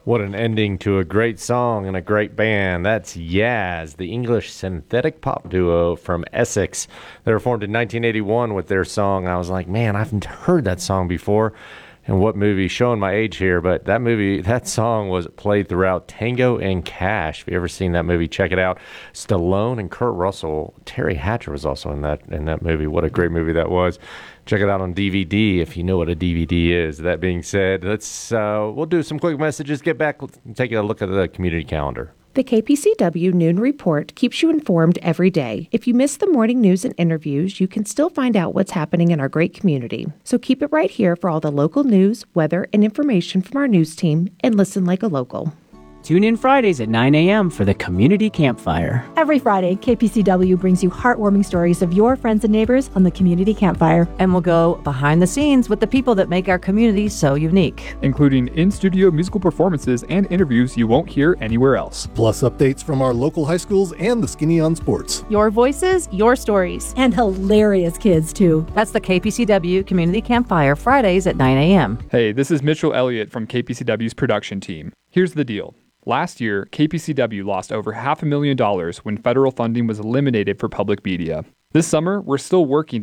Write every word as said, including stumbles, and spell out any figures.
What an ending to a great song and a great band. That's Yaz, the English synthetic pop duo from Essex. They were formed in nineteen eighty-one with their song. I was like, man, I've heard that song before. And what movie? Showing my age here, but that movie, that song was played throughout Tango and Cash. If you ever seen that movie, check it out. Stallone and Kurt Russell. Terry Hatcher was also in that in that movie. What a great movie that was. Check it out on D V D if you know what a D V D is. That being said, let's uh, we'll do some quick messages. Get back and take a look at the community calendar. The K P C W Noon Report keeps you informed every day. If you miss the morning news and interviews, you can still find out what's happening in our great community. So keep it right here for all the local news, weather, and information from our news team, and listen like a local. Tune in Fridays at nine a.m. for the Community Campfire. Every Friday, K P C W brings you heartwarming stories of your friends and neighbors on the Community Campfire. And we'll go behind the scenes with the people that make our community so unique, including in-studio musical performances and interviews you won't hear anywhere else. Plus updates from our local high schools and the Skinny on Sports. Your voices, your stories. And hilarious kids, too. That's the K P C W Community Campfire, Fridays at nine a.m. Hey, this is Mitchell Elliott from K P C W's production team. Here's the deal. Last year, K P C W lost over half a million dollars when federal funding was eliminated for public media. This summer, we're still working